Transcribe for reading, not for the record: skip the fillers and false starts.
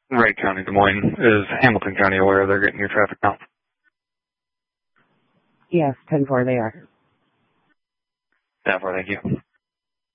Wright County, Des Moines. Is Hamilton County aware they're getting your traffic now? Yes, 10-4 they are. 10-4, thank you.